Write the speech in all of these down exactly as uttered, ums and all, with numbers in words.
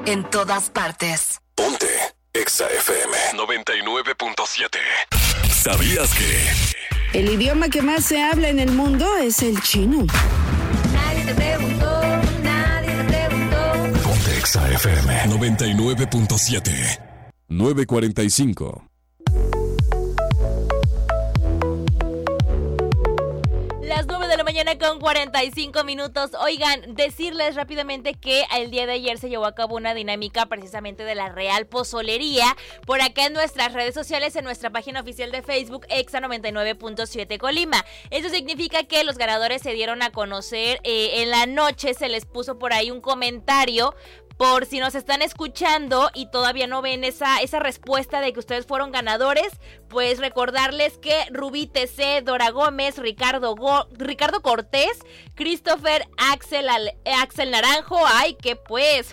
en todas partes. Ponte Exa F M noventa y nueve punto siete. ¿Sabías que el idioma que más se habla en el mundo es el chino? Nadie te preguntó, nadie te preguntó. Ponte Exa F M noventa y nueve punto siete. nueve cuarenta y cinco. Las nueve de la mañana con cuarenta y cinco minutos. Oigan, decirles rápidamente que el día de ayer se llevó a cabo una dinámica precisamente de la Real Pozolería por acá en nuestras redes sociales, en nuestra página oficial de Facebook, Exa noventa y nueve punto siete Colima. Eso significa que los ganadores se dieron a conocer eh, en la noche, se les puso por ahí un comentario. Por si nos están escuchando y todavía no ven esa, esa respuesta de que ustedes fueron ganadores, pues recordarles que Rubí T C, Dora Gómez, Ricardo Go, Ricardo Cortés, Christopher, Axel, Axel Naranjo, ay, que pues,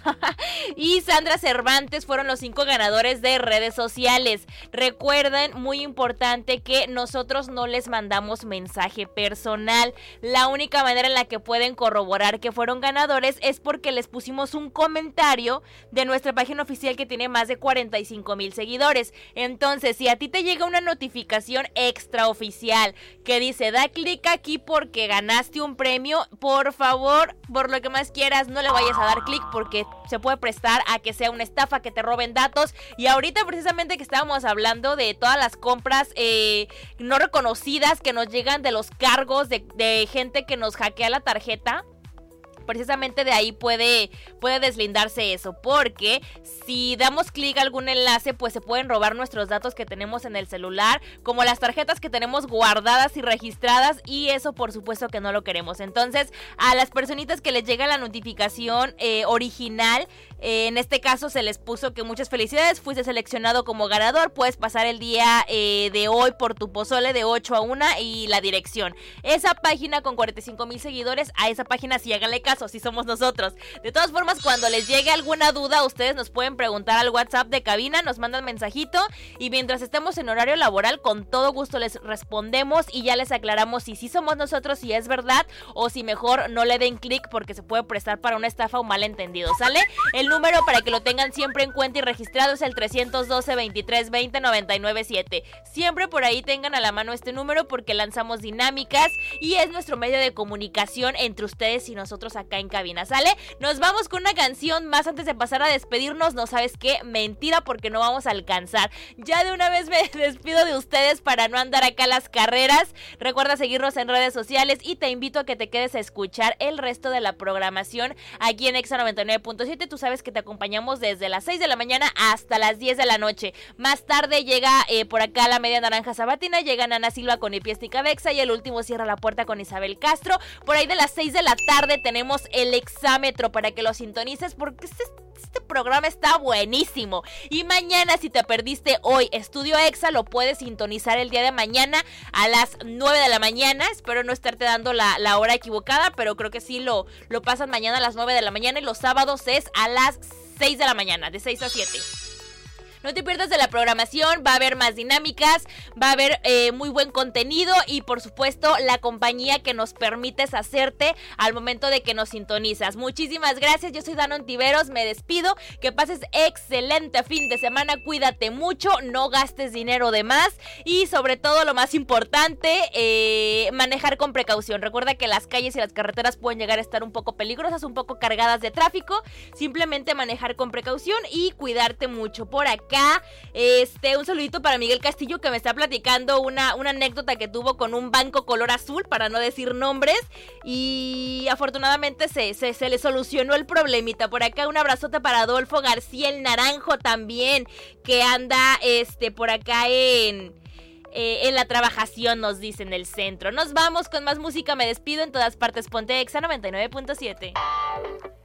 y Sandra Cervantes fueron los cinco ganadores de redes sociales. Recuerden, muy importante, que nosotros no les mandamos mensaje personal. La única manera en la que pueden corroborar que fueron ganadores es porque les pusimos un comentario de nuestra página oficial que tiene más de cuarenta y cinco mil seguidores. Entonces, si a ti te llega una notificación extraoficial que dice da clic aquí porque ganaste un premio, por favor, por lo que más quieras, no le vayas a dar clic porque se puede prestar a que sea una estafa, que te roben datos. Y ahorita precisamente que estábamos hablando de todas las compras eh, no reconocidas que nos llegan de los cargos de, de gente que nos hackea la tarjeta, precisamente de ahí puede, puede deslindarse eso, porque si damos clic a algún enlace, pues se pueden robar nuestros datos que tenemos en el celular, como las tarjetas que tenemos guardadas y registradas, y eso por supuesto que no lo queremos. Entonces, a las personitas que les llega la notificación eh, original, eh, en este caso se les puso que muchas felicidades, fuiste seleccionado como ganador, puedes pasar el día eh, de hoy por tu pozole de ocho a una y la dirección. Esa página con cuarenta y cinco mil seguidores, a esa página sí háganle caso, si somos nosotros. De todas formas, cuando les llegue alguna duda, ustedes nos pueden preguntar al WhatsApp de cabina, nos mandan mensajito y mientras estemos en horario laboral, con todo gusto les respondemos y ya les aclaramos si sí somos nosotros, si es verdad, o si mejor no le den clic porque se puede prestar para una estafa o malentendido, ¿sale? El número para que lo tengan siempre en cuenta y registrado es el trescientos doce, veintitrés, veinte, noventa y nueve siete. Siempre por ahí tengan a la mano este número porque lanzamos dinámicas y es nuestro medio de comunicación entre ustedes y nosotros acá en cabina, ¿sale? Nos vamos con una canción más antes de pasar a despedirnos. No sabes qué, mentira, porque no vamos a alcanzar. Ya de una vez me despido de ustedes para no andar acá a las carreras. Recuerda seguirnos en redes sociales y te invito a que te quedes a escuchar el resto de la programación aquí en Exa noventa y nueve punto siete. Tú sabes que te acompañamos desde las seis de la mañana hasta las diez de la noche. Más tarde llega eh, por acá la media naranja sabatina, llega Nana Silva con Epiéstica Vexa y el último cierra la puerta con Isabel Castro. Por ahí de las seis de la tarde tenemos el exámetro para que lo sintonices porque este, este programa está buenísimo. Y mañana, si te perdiste hoy Estudio Exa, lo puedes sintonizar el día de mañana a las nueve de la mañana. Espero no estarte dando la, la hora equivocada, pero creo que sí lo, lo pasan mañana a las nueve de la mañana y los sábados es a las seis de la mañana, de seis a siete. No te pierdas de la programación, va a haber más dinámicas, va a haber eh, muy buen contenido y por supuesto la compañía que nos permites hacerte al momento de que nos sintonizas. Muchísimas gracias, yo soy Dana Ontiveros, me despido, que pases excelente fin de semana, cuídate mucho, no gastes dinero de más y sobre todo lo más importante, eh, manejar con precaución. Recuerda que las calles y las carreteras pueden llegar a estar un poco peligrosas, un poco cargadas de tráfico, simplemente manejar con precaución y cuidarte mucho. Por acá Acá, este, un saludito para Miguel Castillo que me está platicando una, una anécdota que tuvo con un banco color azul, para no decir nombres, y afortunadamente se, se, se le solucionó el problemita. Por acá un abrazote para Adolfo García el Naranjo también, que anda este, por acá en... Eh, en la trabajación, nos dicen, el centro. Nos vamos con más música, me despido, en todas partes ponte Exa noventa y nueve punto siete.